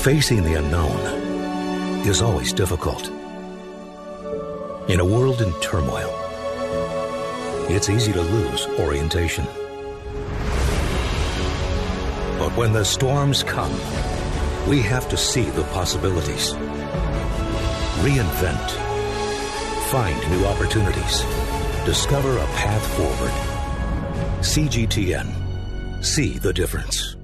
Facing the unknown is always difficult. In a world in turmoil, it's easy to lose orientation. But when the storms come, we have to see the possibilities. Reinvent. Find new opportunities. Discover a path forward. CGTN. See the difference.